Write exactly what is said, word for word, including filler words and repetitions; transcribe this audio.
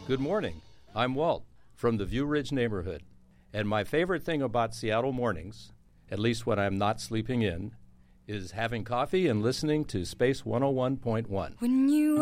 Good morning. I'm Walt from the View Ridge neighborhood. And my favorite thing about Seattle mornings, at least when I'm not sleeping in, is having coffee and listening to Space one oh one point one. When you